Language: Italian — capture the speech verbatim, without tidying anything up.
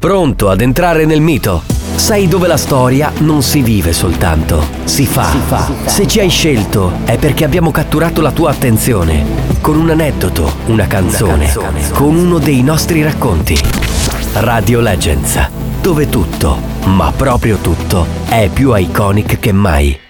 Pronto ad entrare nel mito? Sai dove la storia non si vive soltanto, si fa. Si fa. Se ci hai scelto è perché abbiamo catturato la tua attenzione con un aneddoto, una canzone, una canzone. Con uno dei nostri racconti. Radio Legends, dove tutto, ma proprio tutto, è più iconic che mai.